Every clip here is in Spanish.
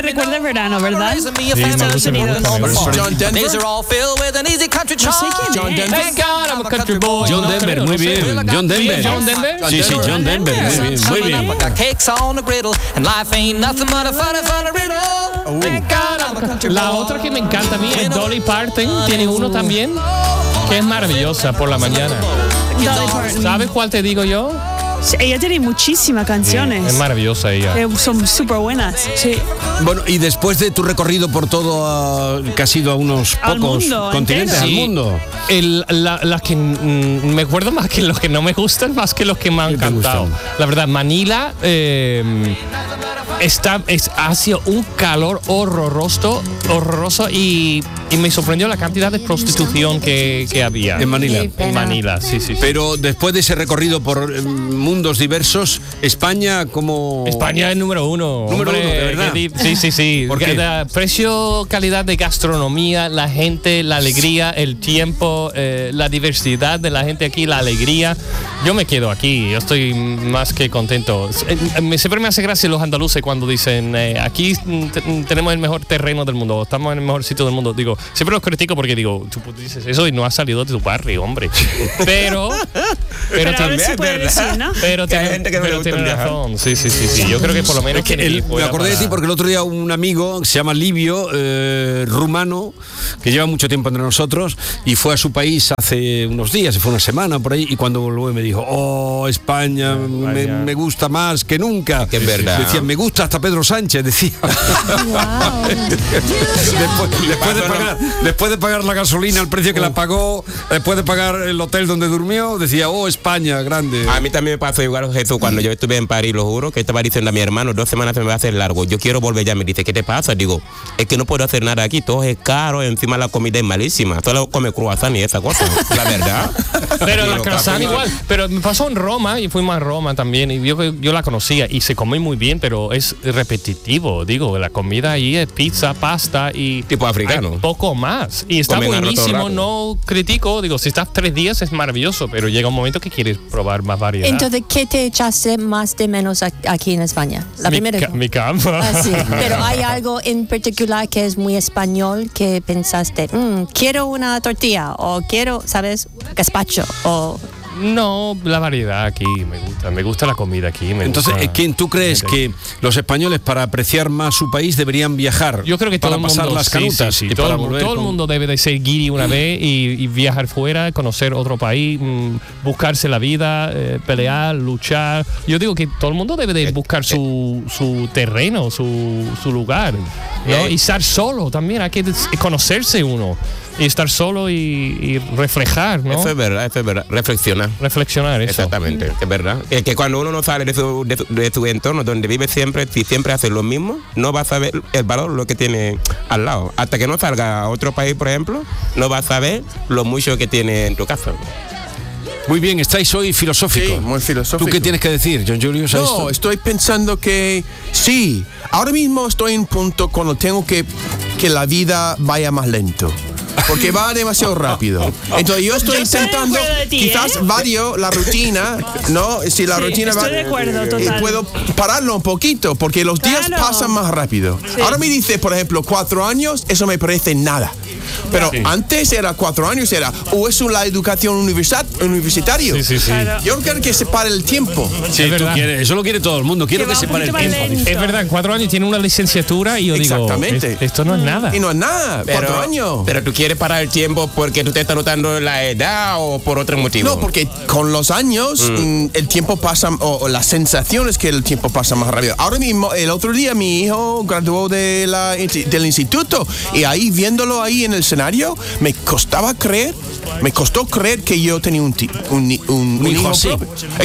Recuerda el verano, ¿verdad? Sí, Estados Unidos. John Denver. No sé quién es. Thank God I'm a country boy. John Denver, muy bien. John Denver. John Denver. Sí, John Denver, muy bien. La otra que me encanta a mí es Dolly Parton. Tiene uno también que es maravillosa por la mañana. Dolly Parton. ¿Sabes cuál te digo yo? Sí, ella tiene muchísimas canciones. Es maravillosa ella. Son súper buenas. Sí. Bueno, y después de tu recorrido por todo, que has ido a unos Al pocos mundo continentes, entero. al mundo. Las que me acuerdo más que los que no me gustan, más que los que me han ¿Qué te encantado. gustan? La verdad, Manila ha sido un calor horroroso y me sorprendió la cantidad de prostitución que había. En Manila. En Manila, sí. Pero después de ese recorrido por mundos diversos, España como... España es número uno. Número uno, ¿de verdad? Sí. ¿Por qué? Precio, calidad de gastronomía, la gente, la alegría, el tiempo, la diversidad de la gente aquí, la alegría. Yo me quedo aquí, yo estoy más que contento. Siempre me hace gracia los andaluces cuando dicen, aquí tenemos el mejor terreno del mundo, estamos en el mejor sitio del mundo. Digo, siempre los critico porque digo, tú dices eso y no has salido de tu barrio, hombre. Pero ahora se puede decir, ¿no? Pero Que hay gente que no le gusta tiene viajar. razón. Sí. Yo creo que por lo menos Me acordé de ti porque el otro día un amigo que se llama Livio, rumano, que lleva mucho tiempo entre nosotros y fue a su país hace unos días, fue una semana por ahí, y cuando volvió me dijo, España me gusta más que nunca. Que es verdad. Decía, me gusta hasta Pedro Sánchez, decía. después de pagar la gasolina al precio que la pagó, después de pagar el hotel donde durmió, decía, España, grande. A mí también me pasó igual, Jesús, cuando yo estuve en París, lo juro, que estaba diciendo a mi hermano, 2 semanas se me va a hacer largo, yo quiero volver ya. Me dice, ¿qué te pasa? Digo, es que no puedo hacer nada aquí, todo es caro, encima la comida es malísima, solo come croissant y esa cosa, la verdad. Pero la croissant igual, pero me pasó en Roma y fuimos a Roma también y yo la conocía y se come muy bien, pero es repetitivo, digo, la comida ahí es pizza, pasta y tipo africano, poco más, y está comen arroz todo el buenísimo, rato. no critico, digo, si estás 3 días es maravilloso, pero llega un momento que quieres probar más variedad. Entonces, ¿qué te echaste más de menos aquí en España? La primera. Mi cama. Ah, sí. Pero hay algo en particular que es muy español que pensaste, quiero una tortilla o quiero, ¿sabes? Gazpacho o... No, la variedad aquí me gusta la comida aquí. Entonces, ¿quién tú crees que los españoles para apreciar más su país deberían viajar? Yo creo que todo para el mundo, pasar las canutas sí. y Todo, para todo volver el mundo debe de ser guiri una vez y viajar fuera, conocer otro país, buscarse la vida, pelear, luchar. Yo digo que todo el mundo debe de buscar su terreno, su lugar, ¿no? Y estar solo también, hay que conocerse uno. Y estar solo y reflejar, ¿no? Eso es verdad, Reflexionar, eso. Exactamente, es verdad. Que cuando uno no sale de su entorno, donde vive siempre, si siempre hace lo mismo, no va a saber el valor lo que tiene al lado. Hasta que no salga a otro país, por ejemplo, no va a saber lo mucho que tiene en tu casa. Muy bien, estáis hoy filosóficos. Sí, muy filosófico. ¿Tú qué tienes que decir, John Julius? No, estoy pensando que sí, ahora mismo estoy en un punto cuando tengo que la vida vaya más lento. Porque va demasiado rápido. Entonces yo estoy intentando, quizás vario la rutina, ¿no? Si la rutina estoy de acuerdo, total. puedo pararlo un poquito, porque los días pasan más rápido. Sí. Ahora me dice, por ejemplo, 4 años, eso me parece nada. Pero antes era 4 años, era, o es la educación universitario. Sí. Claro. Yo no quiero que se pare el tiempo. Sí, tú quieres, eso lo quiere todo el mundo. Quiero que se pare el tiempo. Es verdad, 4 años tiene una licenciatura y yo Exactamente. digo, esto no es nada. Y no es nada, 4 años. Pero tú quieres parar el tiempo porque tú te estás notando la edad o por otro motivo. No, porque con los años el tiempo pasa, o la sensación es que el tiempo pasa más rápido. Ahora mismo, el otro día mi hijo graduó del instituto y ahí viéndolo ahí en el escenario, me costó creer que yo tenía un hijo así. propio.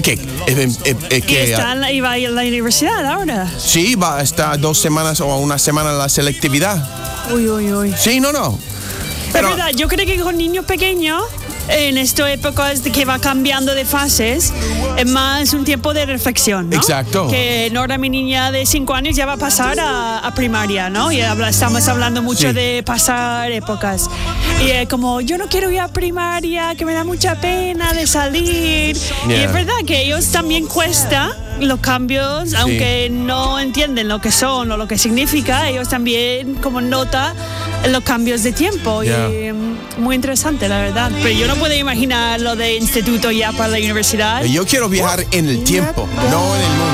Y va a ir a la universidad ahora. Sí, va a estar 2 semanas o una semana en la selectividad. Uy. Sí, no. Pero, es verdad, yo creo que con niños pequeños, en esta época que va cambiando de fases, es más un tiempo de reflexión, ¿no? Exacto. Que Nora, mi niña de 5 años, ya va a pasar a primaria, ¿no? Y estamos hablando mucho de pasar épocas. Y como, yo no quiero ir a primaria, que me da mucha pena de salir. Y es verdad que ellos también cuesta los cambios, aunque no entienden lo que son o lo que significa, ellos también como nota los cambios de tiempo. Ya. Y muy interesante, la verdad. Pero yo no puedo imaginar lo de instituto ya para la universidad. Yo quiero viajar en el tiempo, no en el mundo.